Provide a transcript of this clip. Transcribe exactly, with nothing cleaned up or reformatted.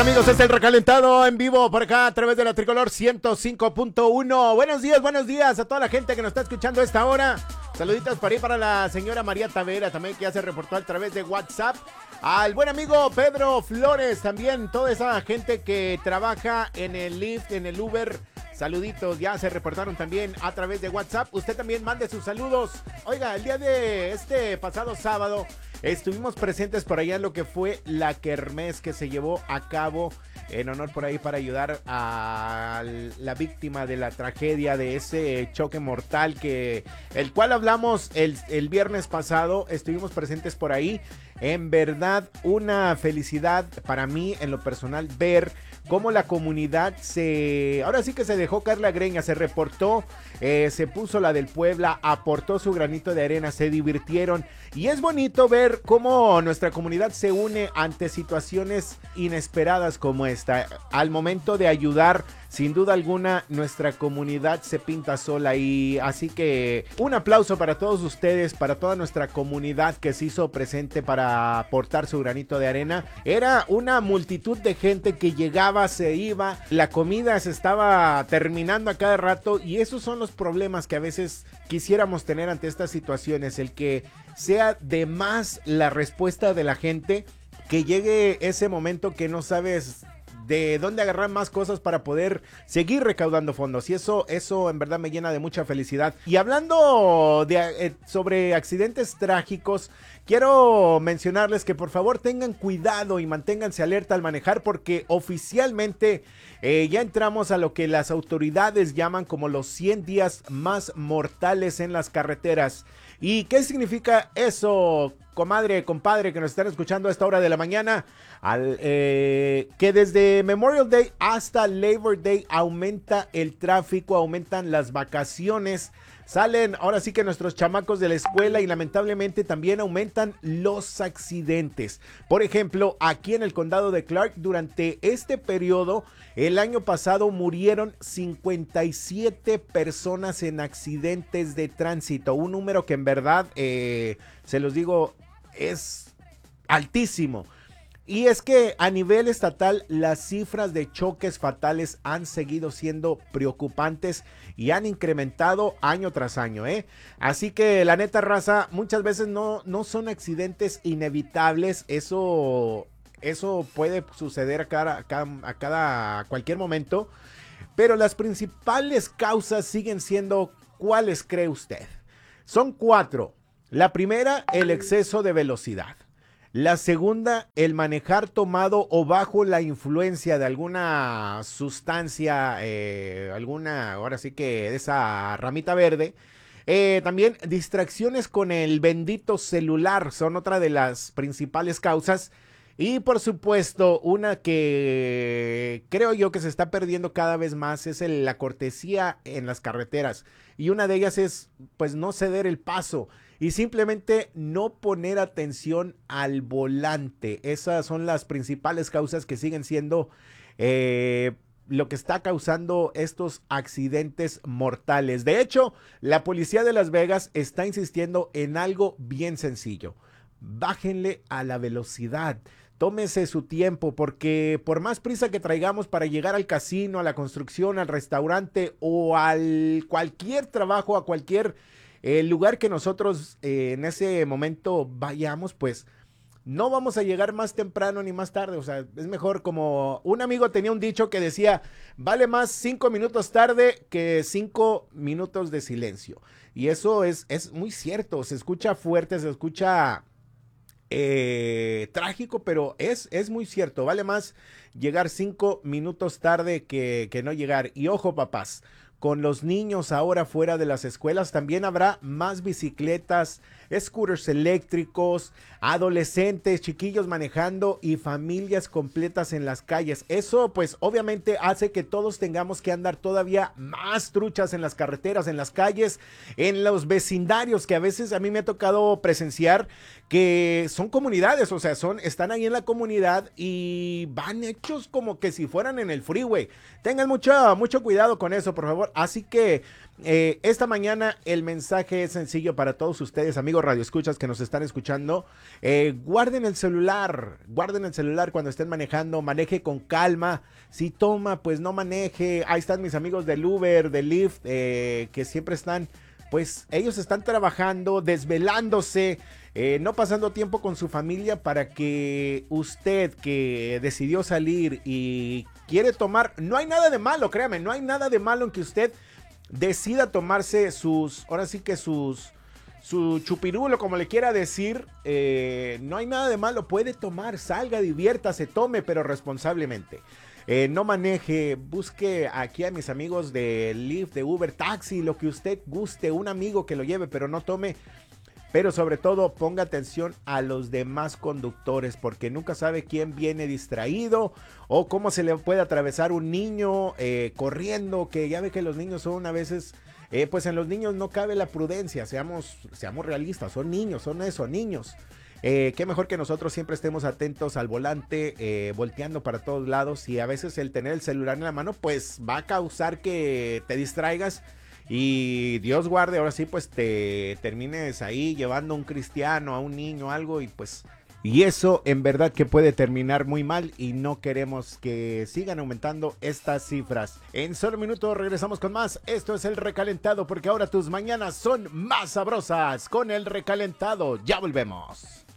Amigos, es el recalentado en vivo por acá a través de la Tricolor ciento cinco punto uno. Buenos días, buenos días a toda la gente que nos está escuchando a esta hora. Saluditos para ahí para la señora María Tavera también, que ya se reportó a través de WhatsApp. Al buen amigo Pedro Flores también, toda esa gente que trabaja en el Lyft, en el Uber. Saluditos, ya se reportaron también a través de WhatsApp. Usted también mande sus saludos. Oiga, el día de este pasado sábado estuvimos presentes por allá en lo que fue la kermés que se llevó a cabo en honor por ahí para ayudar a la víctima de la tragedia de ese choque mortal que el cual hablamos el, el viernes pasado. Estuvimos presentes por ahí. En verdad, una felicidad para mí en lo personal ver cómo la comunidad se, ahora sí que se dejó caer la greña, se reportó, eh, se puso la del Puebla, aportó su granito de arena, se divirtieron y es bonito ver cómo nuestra comunidad se une ante situaciones inesperadas como esta. Al momento de ayudar, sin duda alguna, nuestra comunidad se pinta sola y así que un aplauso para todos ustedes, para toda nuestra comunidad que se hizo presente para aportar su granito de arena. Era una multitud de gente que llegaba, se iba, la comida se estaba terminando a cada rato y esos son los problemas que a veces quisiéramos tener ante estas situaciones, el que sea de más la respuesta de la gente, que llegue ese momento que no sabes de dónde agarrar más cosas para poder seguir recaudando fondos y eso, eso en verdad me llena de mucha felicidad. Y hablando de, eh, sobre accidentes trágicos, quiero mencionarles que por favor tengan cuidado y manténganse alerta al manejar porque oficialmente eh, ya entramos a lo que las autoridades llaman como los cien días más mortales en las carreteras. ¿Y qué significa eso, comadre, compadre, que nos están escuchando a esta hora de la mañana? Al, eh, que desde Memorial Day hasta Labor Day aumenta el tráfico, aumentan las vacaciones, salen ahora sí que nuestros chamacos de la escuela y lamentablemente también aumentan los accidentes. Por ejemplo, aquí en el condado de Clark, durante este periodo, el año pasado murieron cincuenta y siete personas en accidentes de tránsito, un número que en verdad, eh, se los digo, es altísimo. Y es que a nivel estatal las cifras de choques fatales han seguido siendo preocupantes y han incrementado año tras año, ¿eh? Así que la neta, raza, muchas veces no, no son accidentes inevitables, eso, eso puede suceder a cada, a cada, a cada a cualquier momento, pero las principales causas siguen siendo, ¿cuáles cree usted? Son cuatro. La primera, el exceso de velocidad. La segunda, el manejar tomado o bajo la influencia de alguna sustancia, eh, alguna, ahora sí que de esa ramita verde. Eh, también distracciones con el bendito celular son otra de las principales causas. Y por supuesto, una que creo yo que se está perdiendo cada vez más es el, la cortesía en las carreteras. Y una de ellas es, pues, no ceder el paso y simplemente no poner atención al volante. Esas son las principales causas que siguen siendo eh, lo que está causando estos accidentes mortales. De hecho, la policía de Las Vegas está insistiendo en algo bien sencillo. Bájenle a la velocidad. Tómese su tiempo, porque por más prisa que traigamos para llegar al casino, a la construcción, al restaurante o al cualquier trabajo, a cualquier eh, lugar que nosotros eh, en ese momento vayamos, pues no vamos a llegar más temprano ni más tarde. O sea, es mejor, como un amigo tenía un dicho que decía, vale más cinco minutos tarde que cinco minutos de silencio. Y eso es, es muy cierto, se escucha fuerte, se escucha Eh, trágico, pero es, es muy cierto. Vale más llegar cinco minutos tarde que, que no llegar. Y ojo, papás, con los niños ahora fuera de las escuelas también habrá más bicicletas, scooters eléctricos, adolescentes, chiquillos manejando y familias completas en las calles. Eso pues obviamente hace que todos tengamos que andar todavía más truchas en las carreteras, en las calles, en los vecindarios, que a veces a mí me ha tocado presenciar que son comunidades, o sea, son, están ahí en la comunidad y van hechos como que si fueran en el freeway. Tengan mucho, mucho cuidado con eso, por favor. favor. Así que eh, esta mañana el mensaje es sencillo para todos ustedes, amigos radioescuchas que nos están escuchando. Eh, guarden el celular, guarden el celular cuando estén manejando, maneje con calma. Si toma, pues no maneje. Ahí están mis amigos del Uber, del Lyft, eh, que siempre están, pues ellos están trabajando, desvelándose, eh, no pasando tiempo con su familia para que usted que decidió salir y quiere tomar, no hay nada de malo, créame, no hay nada de malo en que usted decida tomarse sus, ahora sí que sus, su chupirulo, como le quiera decir, eh, no hay nada de malo, puede tomar, salga, diviértase, tome, pero responsablemente. Eh, no maneje, busque aquí a mis amigos de Lyft, de Uber, taxi, lo que usted guste, un amigo que lo lleve, pero no tome. Pero sobre todo ponga atención a los demás conductores, porque nunca sabe quién viene distraído o cómo se le puede atravesar un niño eh, corriendo, que ya ve que los niños son a veces, eh, pues en los niños no cabe la prudencia, seamos, seamos realistas, son niños, son eso, niños. Eh, qué mejor que nosotros siempre estemos atentos al volante, eh, volteando para todos lados, y a veces el tener el celular en la mano pues va a causar que te distraigas y Dios guarde, ahora sí pues te termines ahí llevando a un cristiano, a un niño, algo, y pues y eso en verdad que puede terminar muy mal y no queremos que sigan aumentando estas cifras. En solo minutos regresamos con más. Esto es El Recalentado, porque ahora tus mañanas son más sabrosas con El Recalentado. Ya volvemos.